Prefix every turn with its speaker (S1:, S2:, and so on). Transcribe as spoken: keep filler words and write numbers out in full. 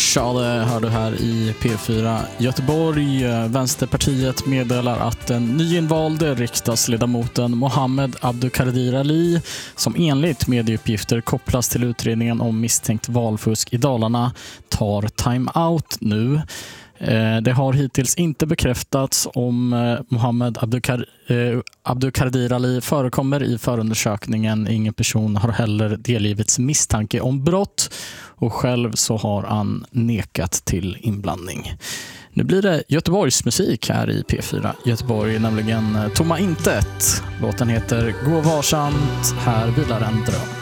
S1: Schade hör du här i P fyra Göteborg. Vänsterpartiet meddelar att den nyinvalde riksdagsledamoten Mohammed Abdukadir Ali, som enligt medieuppgifter kopplas till utredningen om misstänkt valfusk i Dalarna, tar time-out nu. Det har hittills inte bekräftats om Mohammed Abdukar, eh, Abdukadir Ali förekommer i förundersökningen. Ingen person har heller delgivits misstanke om brott och själv så har han nekat till inblandning. Nu blir det Göteborgs musik här i P fyra Göteborg, nämligen Tomma intet. Låten heter Gå varsamt, här vilar en dröm.